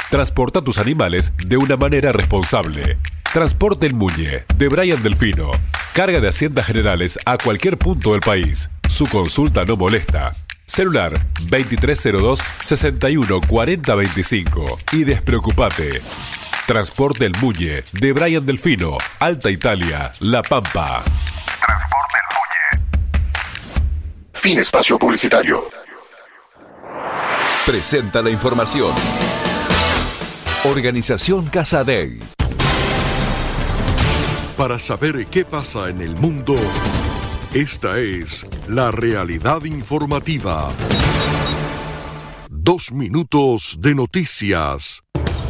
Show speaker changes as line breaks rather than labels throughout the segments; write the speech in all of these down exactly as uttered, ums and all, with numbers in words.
Transporta tus animales de una manera responsable. Transporte El Muñe, de Brian Delfino. Carga de Haciendas Generales a cualquier punto del país. Su consulta no molesta. Celular veintitrés cero dos, sesenta y uno cuarenta veinticinco. Y despreocupate. Transporte El Muñe, de Brian Delfino, Alta Italia, La Pampa.
Transporte El Muñe. Fin espacio publicitario.
Presenta la información. Organización Casa Dei.
Para saber qué pasa en el mundo, esta es la realidad informativa. Dos minutos de noticias.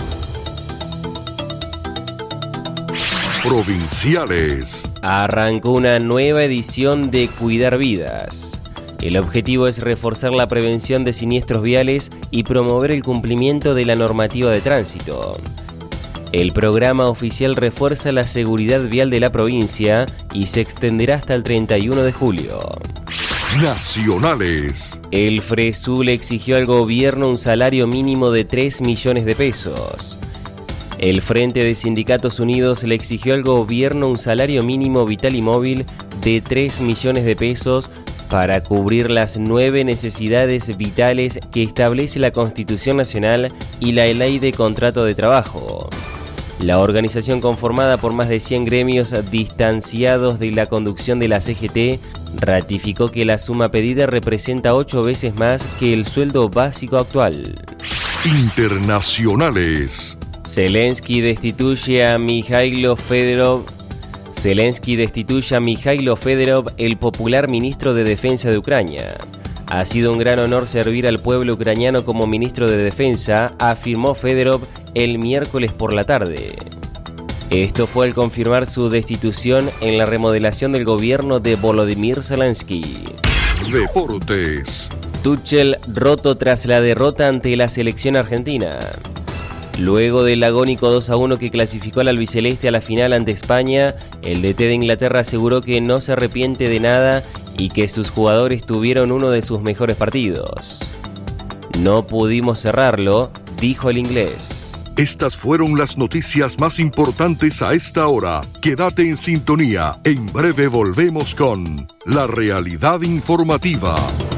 Provinciales.
Arrancó una nueva edición de Cuidar Vidas. El objetivo es reforzar la prevención de siniestros viales y promover el cumplimiento de la normativa de tránsito. El programa oficial refuerza la seguridad vial de la provincia y se extenderá hasta el treinta y uno de julio.
Nacionales.
El FRESUL exigió al gobierno un salario mínimo de tres millones de pesos. El Frente de Sindicatos Unidos le exigió al gobierno un salario mínimo vital y móvil de tres millones de pesos para cubrir las nueve necesidades vitales que establece la Constitución Nacional y la Ley de Contrato de Trabajo. La organización, conformada por más de cien gremios distanciados de la conducción de la C G T, ratificó que la suma pedida representa ocho veces más que el sueldo básico actual.
Internacionales.
Zelensky destituye a Mikhailo Fedorov. Zelensky destituye a Mikhailo Fedorov, el popular ministro de Defensa de Ucrania. Ha sido un gran honor servir al pueblo ucraniano como ministro de Defensa, afirmó Fedorov el miércoles por la tarde. Esto fue al confirmar su destitución en la remodelación del gobierno de Volodymyr Zelensky.
Deportes.
Tuchel roto tras la derrota ante la selección argentina. Luego del agónico dos a uno que clasificó al albiceleste a la final ante España, el D T de Inglaterra aseguró que no se arrepiente de nada y que sus jugadores tuvieron uno de sus mejores partidos. No pudimos cerrarlo, dijo el inglés.
Estas fueron las noticias más importantes a esta hora. Quédate en sintonía. En breve volvemos con La Realidad Informativa.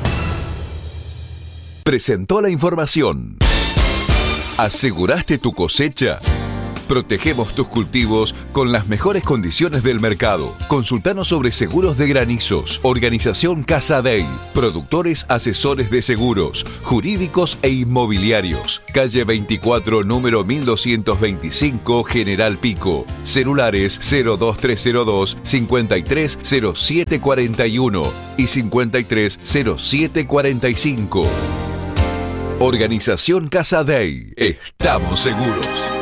Presentó la información. ¿Aseguraste tu cosecha? Protegemos tus cultivos con las mejores condiciones del mercado. Consultanos sobre seguros de granizos. Organización Casa Dei. Productores asesores de seguros, jurídicos e inmobiliarios. Calle veinticuatro, número mil doscientos veinticinco, General Pico. Celulares cero dos tres cero dos, cincuenta y tres cero siete cuarenta y uno y cincuenta y tres cero siete cuarenta y cinco. Organización Casa Dei. Estamos seguros.